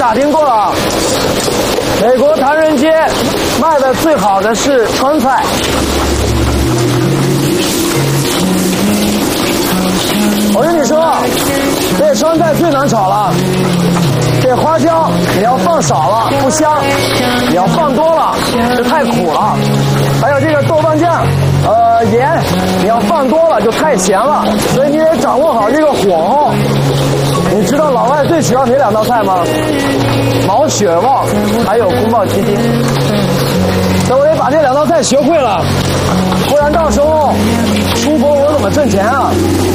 打听过了，美国唐人街卖的最好的是川菜。我跟你说，这川菜最难炒了。这花椒你要放少了不香，你要放多了就太苦了。还有这个豆瓣酱，盐你要放多了就太咸了，所以你得掌握好这个火候。你知道老外最喜欢哪2道菜吗？毛血旺还有宫保鸡丁。所以我得把这2道菜学会了，不然到时候出国我怎么挣钱啊？